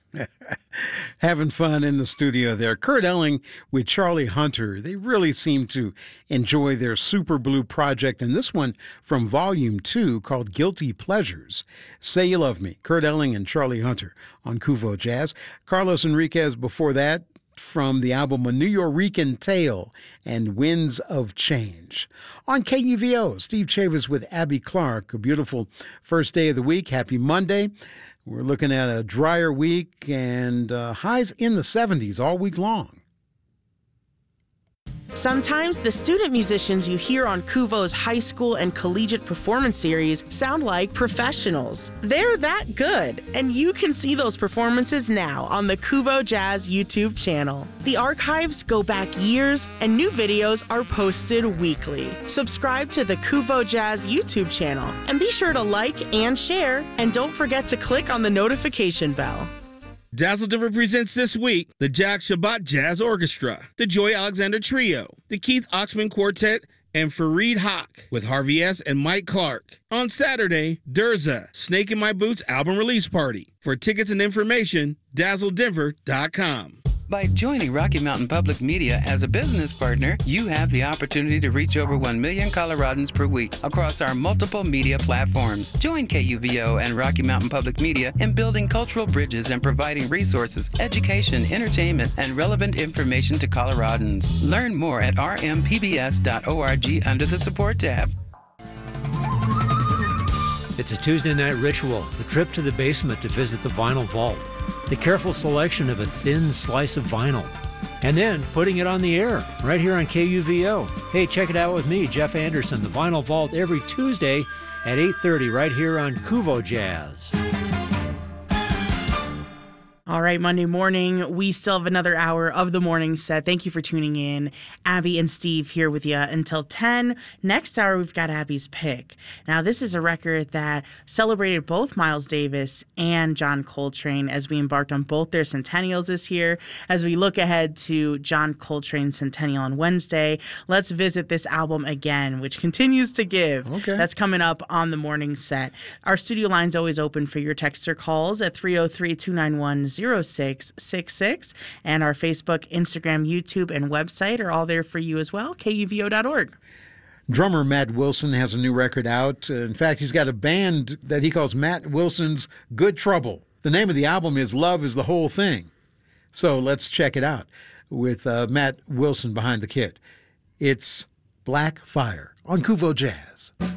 Having fun in the studio there. Kurt Elling with Charlie Hunter. They really seem to enjoy their Super Blue project, and this one from Volume 2 called Guilty Pleasures. Say You Love Me. Kurt Elling and Charlie Hunter on Kuvo Jazz. Carlos Enriquez before that from the album A Nuyorican Tale and Winds of Change. On KUVO, Steve Chavis with Abby Clark. A beautiful first day of the week. Happy Monday. We're looking at a drier week and highs in the 70s all week long. Sometimes the student musicians you hear on Kuvo's high school and collegiate performance series sound like professionals. They're that good, and you can see those performances now on the Kuvo Jazz YouTube channel. The archives go back years, and new videos are posted weekly. Subscribe to the Kuvo Jazz YouTube channel, and be sure to like and share, and don't forget to click on the notification bell. Dazzle Denver presents this week the Jack Shabbat Jazz Orchestra, the Joy Alexander Trio, the Keith Oxman Quartet, and Fareed Haq with Harvey S. and Mike Clark. On Saturday, Durza, Snake in My Boots album release party. For tickets and information, dazzledenver.com. By joining Rocky Mountain Public Media as a business partner, you have the opportunity to reach over 1 million Coloradans per week across our multiple media platforms. Join KUVO and Rocky Mountain Public Media in building cultural bridges and providing resources, education, entertainment, and relevant information to Coloradans. Learn more at rmpbs.org under the Support tab. It's a Tuesday night ritual, the trip to the basement to visit the Vinyl Vault. The careful selection of a thin slice of vinyl, and then putting it on the air right here on KUVO. Hey, check it out with me, Jeff Anderson, the Vinyl Vault, every Tuesday at 8:30 right here on Kuvo Jazz. All right, Monday morning, we still have another hour of the morning set. Thank you for tuning in. Abby and Steve here with you until 10. Next hour, we've got Abby's Pick. Now, this is a record that celebrated both Miles Davis and John Coltrane as we embarked on both their centennials this year. As we look ahead to John Coltrane's centennial on Wednesday, let's visit this album again, which continues to give. Okay. That's coming up on the morning set. Our studio line's always open for your text or calls at 303-291-0666, and our Facebook, Instagram, YouTube, and website are all there for you as well, kuvo.org. Drummer Matt Wilson has a new record out. In fact, he's got a band that he calls Matt Wilson's Good Trouble. The name of the album is Love is the Whole Thing. So let's check it out with Matt Wilson behind the kit. It's Black Fire on Kuvo Jazz.